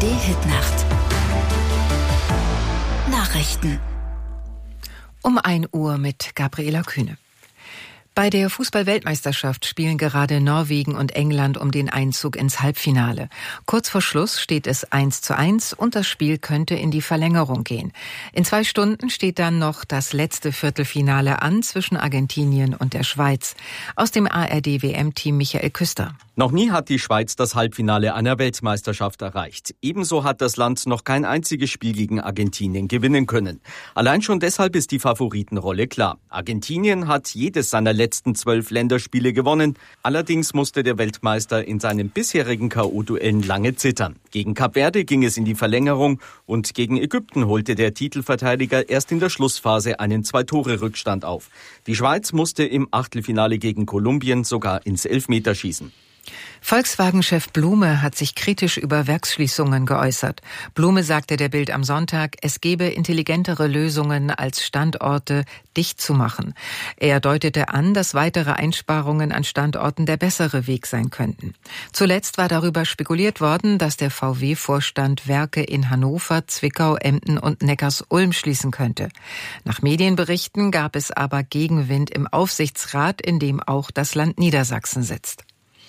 ARD-Hitnacht. Nachrichten. Um 1 Uhr mit Gabriela Kühne. Bei der Fußball-Weltmeisterschaft spielen gerade Norwegen und England um den Einzug ins Halbfinale. Kurz vor Schluss steht es 1:1 und das Spiel könnte in die Verlängerung gehen. In 2 Stunden steht dann noch das letzte Viertelfinale an zwischen Argentinien und der Schweiz. Aus dem ARD-WM-Team Michael Küster. Noch nie hat die Schweiz das Halbfinale einer Weltmeisterschaft erreicht. Ebenso hat das Land noch kein einziges Spiel gegen Argentinien gewinnen können. Allein schon deshalb ist die Favoritenrolle klar. Argentinien hat jedes seiner letzten 12 Länderspiele gewonnen. Allerdings musste der Weltmeister in seinen bisherigen K.O.-Duellen lange zittern. Gegen Kap Verde ging es in die Verlängerung und gegen Ägypten holte der Titelverteidiger erst in der Schlussphase einen 2-Tore-Rückstand auf. Die Schweiz musste im Achtelfinale gegen Kolumbien sogar ins Elfmeterschießen. Volkswagen-Chef Blume hat sich kritisch über Werksschließungen geäußert. Blume sagte der Bild am Sonntag, es gebe intelligentere Lösungen, als Standorte dicht zu machen. Er deutete an, dass weitere Einsparungen an Standorten der bessere Weg sein könnten. Zuletzt war darüber spekuliert worden, dass der VW-Vorstand Werke in Hannover, Zwickau, Emden und Neckarsulm schließen könnte. Nach Medienberichten gab es aber Gegenwind im Aufsichtsrat, in dem auch das Land Niedersachsen sitzt.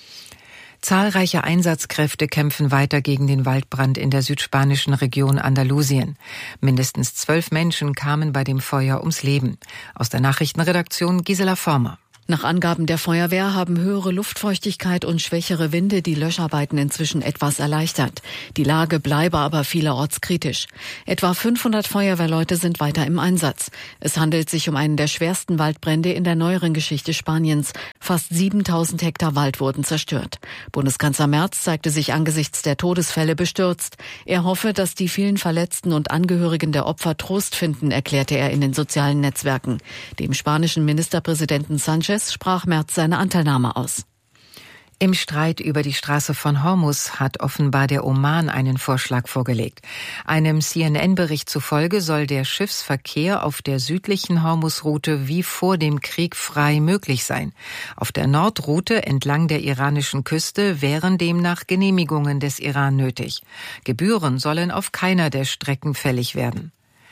Zahlreiche Einsatzkräfte kämpfen weiter gegen den Waldbrand in der südspanischen Region Andalusien. Mindestens 12 Menschen kamen bei dem Feuer ums Leben. Aus der Nachrichtenredaktion Gisela Former. Nach Angaben der Feuerwehr haben höhere Luftfeuchtigkeit und schwächere Winde die Löscharbeiten inzwischen etwas erleichtert. Die Lage bleibe aber vielerorts kritisch. Etwa 500 Feuerwehrleute sind weiter im Einsatz. Es handelt sich um einen der schwersten Waldbrände in der neueren Geschichte Spaniens. Fast 7000 Hektar Wald wurden zerstört. Bundeskanzler Merz zeigte sich angesichts der Todesfälle bestürzt. Er hoffe, dass die vielen Verletzten und Angehörigen der Opfer Trost finden, erklärte er in den sozialen Netzwerken. Dem spanischen Ministerpräsidenten Sánchez sprach Merz seine Anteilnahme aus. Im Streit über die Straße von Hormuz hat offenbar der Oman einen Vorschlag vorgelegt. Einem CNN-Bericht zufolge soll der Schiffsverkehr auf der südlichen Hormuz-Route wie vor dem Krieg frei möglich sein. Auf der Nordroute entlang der iranischen Küste wären demnach Genehmigungen des Iran nötig. Gebühren sollen auf keiner der Strecken fällig werden.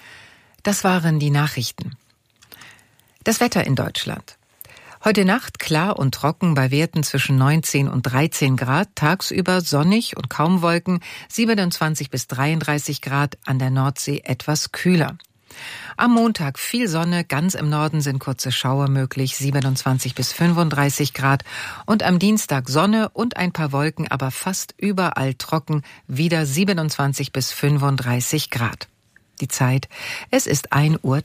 Das waren die Nachrichten. Das Wetter in Deutschland. Heute Nacht klar und trocken bei Werten zwischen 19 und 13 Grad, tagsüber sonnig und kaum Wolken, 27 bis 33 Grad, an der Nordsee etwas kühler. Am Montag viel Sonne, ganz im Norden sind kurze Schauer möglich, 27 bis 35 Grad. Und am Dienstag Sonne und ein paar Wolken, aber fast überall trocken, wieder 27 bis 35 Grad. Die Zeit, es ist 1:03 Uhr.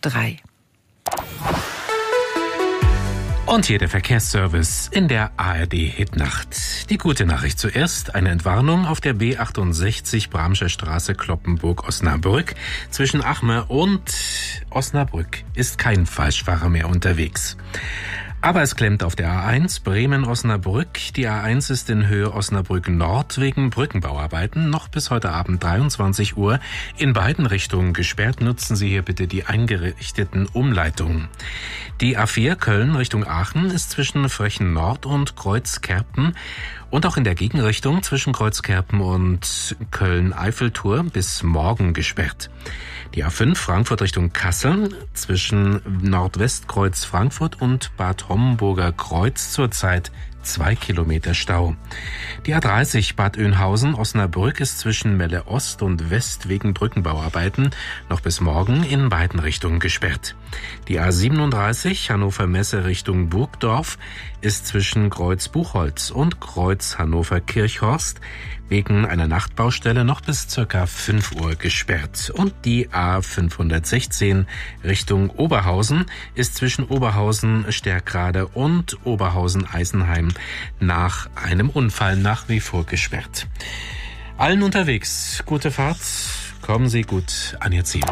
Und hier der Verkehrsservice in der ARD-Hitnacht. Die gute Nachricht zuerst, eine Entwarnung auf der B68 Bramscher Straße Kloppenburg-Osnabrück. Zwischen Achmer und Osnabrück ist kein Falschfahrer mehr unterwegs. Aber es klemmt auf der A1 Bremen-Osnabrück. Die A1 ist in Höhe Osnabrück-Nord wegen Brückenbauarbeiten noch bis heute Abend 23 Uhr in beiden Richtungen gesperrt. Nutzen Sie hier bitte die eingerichteten Umleitungen. Die A4 Köln Richtung Aachen ist zwischen Frechen Nord und Kreuzkerpen und auch in der Gegenrichtung zwischen Kreuzkerpen und Köln-Eiffeltur bis morgen gesperrt. Die A5 Frankfurt Richtung Kassel zwischen Nordwestkreuz Frankfurt und Bad Homburger Kreuz zurzeit 2 Kilometer Stau. Die A30 Bad Oeynhausen Osnabrück ist zwischen Melle Ost und West wegen Brückenbauarbeiten noch bis morgen in beiden Richtungen gesperrt. Die A37 Hannover Messe Richtung Burgdorf ist zwischen Kreuz Buchholz und Kreuz Hannover Kirchhorst wegen einer Nachtbaustelle noch bis ca. 5 Uhr gesperrt. Und die A516 Richtung Oberhausen ist zwischen Oberhausen Stärkrade und Oberhausen Eisenheim nach einem Unfall nach wie vor gesperrt. Allen unterwegs, gute Fahrt, kommen Sie gut an Ihr Ziel.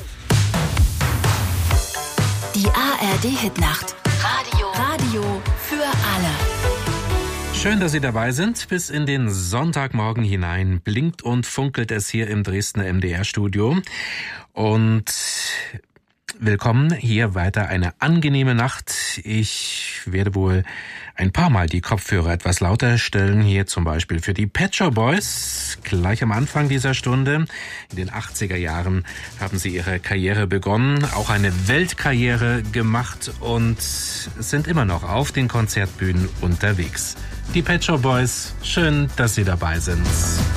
Die ARD-Hitnacht. Radio für alle. Schön, dass Sie dabei sind. Bis in den Sonntagmorgen hinein blinkt und funkelt es hier im Dresdner MDR-Studio. Und Willkommen, hier weiter eine angenehme Nacht. Ich werde wohl ein paar Mal die Kopfhörer etwas lauter stellen, hier zum Beispiel für die Pet Shop Boys. Gleich am Anfang dieser Stunde, in den 80er Jahren, haben sie ihre Karriere begonnen, auch eine Weltkarriere gemacht und sind immer noch auf den Konzertbühnen unterwegs. Die Pet Shop Boys, schön, dass Sie dabei sind.